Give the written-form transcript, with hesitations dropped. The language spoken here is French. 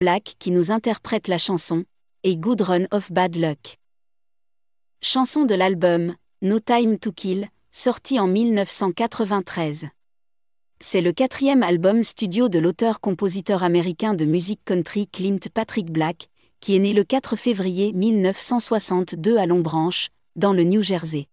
Black qui nous interprète la chanson « A Good Run of Bad Luck ». Chanson de l'album « No Time to Kill », sorti en 1993. C'est le 4e album studio de l'auteur-compositeur américain de musique country Clint Patrick Black, qui est né le 4 février 1962 à Long Branch, dans le New Jersey.